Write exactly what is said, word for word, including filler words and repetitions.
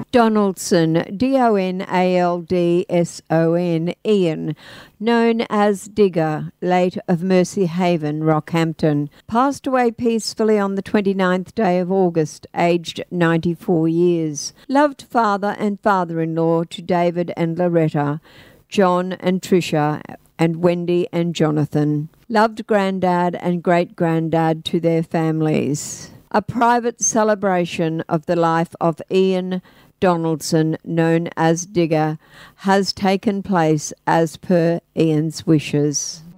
Donaldson, D O N A L D S O N, Ian, known as Digger, late of Mercy Haven, Rockhampton, passed away peacefully on the twenty-ninth day of August, aged ninety-four years. Loved father and father-in-law to David and Loretta, John and Tricia, and Wendy and Jonathan. Loved granddad and great-granddad to their families. A private celebration of the life of Ian Donaldson, known as Digger, has taken place as per Ian's wishes.